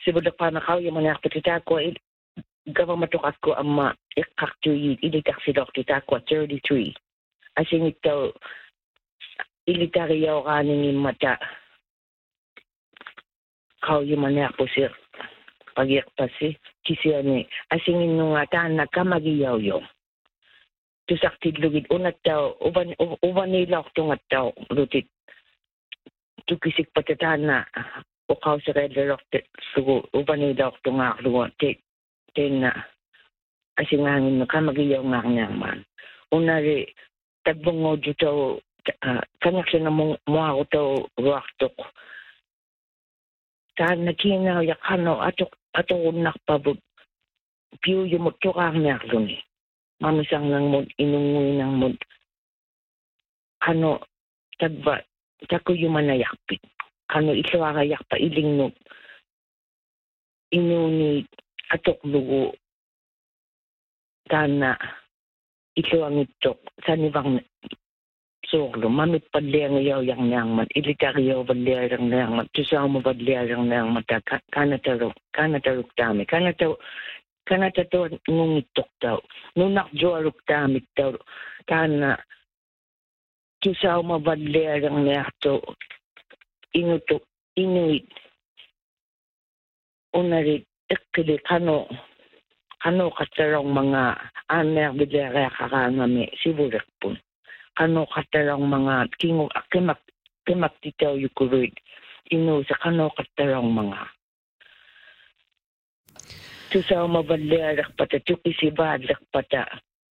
Sibudak pa na kaw yung manak patita ko gawa matukat ko ang ikaktuyi ilitak si Dr. ko 33. Asing ito ilitariyaw kanin yung mata kaw yung manak po sir pagyak pa si kisiyani asingin nung atan nagkamagiyaw yung tusaktid lugid unat daw uban nila ko tungat daw lutit tukisik patatan na ukaw sa redler of the sugo uban nila ko tunga luwan ten na asingangin nagkamagiyaw nga kanyang man unari tagbungo dito kanyak siya na mga ko daw ruaktok saan nakinaw yakano ato nakpabog piyo yung mutukang naklong mamisang ng mod inungoy ng mod ano tagba tako yung manayakpit ano isawakayak pa iling no inuni atok lugo kana ito ang itok sa nibang soklo mamit padliang yaw yang nang mat ilitaryo badliang nang mat tusaw mo badliang nang mat kanataruk tami kanato ngung itok daw nunak joaruk tami daw kana tusaw mo badliang nang to inutok inuit unarit ikili kano katarong mga aner bidera kakangami siburak po. Kano katarong mga kingo kimak titaw yukurid. Ino sa kano katarong mga. Tusaw mabadlerak pata, tukisibadlak pata.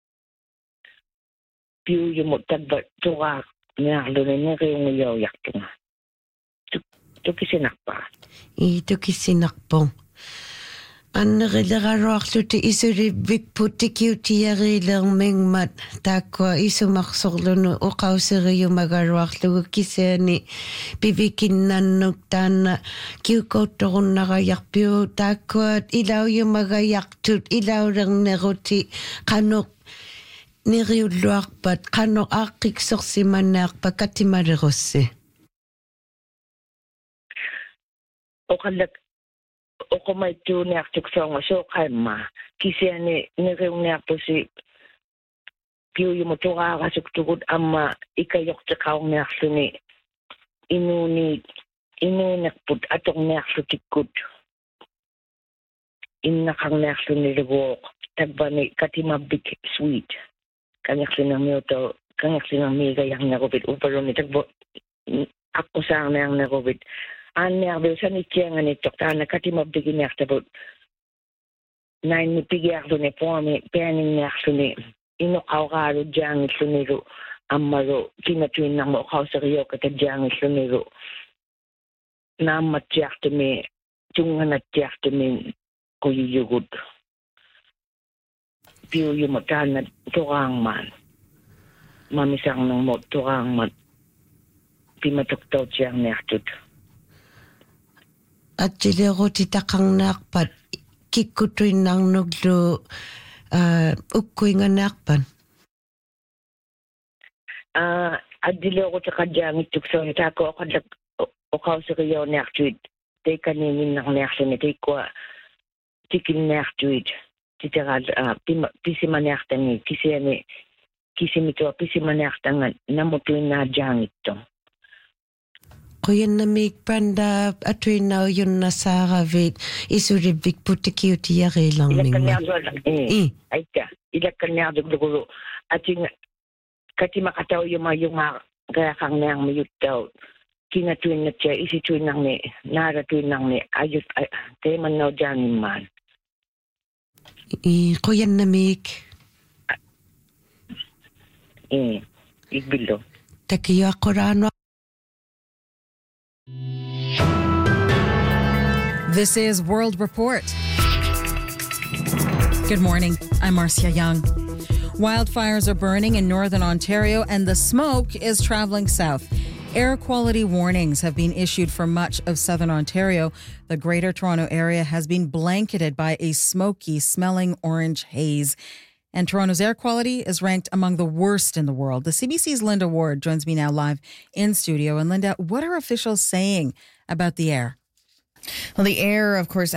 Piyo yung tagba, tuka, niyaklo na niya kayong ngayaw yak nga. Tukisinak pa. Tukisinak po. Annerileraruarluti isuribik putikkiutiariileer mingmat taakua isumarsorlunu uqauseriumagaruarlugu kisaani pivikinnannuk taanna kiukouttorunnarayarpiu taakkuat ilauyumagayartut ilaulerneruti qanuq niriulluarpat qanuq aaqqiksorsimannaarpa katimalerussi oqallak Oko may tunak tuksong so kalma. Kasi niriunak po si piyo yung matura kasuktukod ama ikayok sa kaong nakso ni inunak po atong nakso tikod. Inakang nakso ni Rewok. Tagba ni katimabik sweet. Kanyak sinamyoto, kanyak sinamiga yung nakobit. Uparo ni tagbo ako sa ang nakobit. Nerveux sa nitiyang anitok ta nakatimabdigin niya tabot na inipigyak doon po may pening niya suni inokawkaro diyang suniro amaro kinatuin ng mokaw sa riyo katadiyang suniro na matyak tumi tungan natyak tumi kuyuyugod piyo yung matahan na turang man mamisang ng mo turang man pimatuktaw diyang niyaktud at jileruti taqarnaarpat kikkutuinnaarnuglu ukkuingannaarpan at jileruti qadjaangit tuksoon taako qadlak uqauseriyorniartuit teikanimin narniarluni teikua tikinniartuit titeral pisimaniartani kisimitua pisimaniartangan namutuinnaarjaangitto Kuyanamik panda atuinaw yun na saravit isuribik putikkiutiariilang mingma. Ilak kanyado glugulo. At yung katimakataw yung kaya kang nang mayut daw. Kinatuin na siya, isituin nang ni, naratuin nang ni, ayut, kaya man naw dyan man. Kuyanamik. Igbilo. Takiyo akurano. This is World Report. Good morning. I'm Marcia Young. Wildfires are burning in northern Ontario and the smoke is traveling south. Air quality warnings have been issued for much of southern Ontario. The Greater Toronto area has been blanketed by a smoky smelling orange haze. And Toronto's air quality is ranked among the worst in the world. The CBC's Linda Ward joins me now live in studio. And Linda, what are officials saying about the air? Well, the air, of course,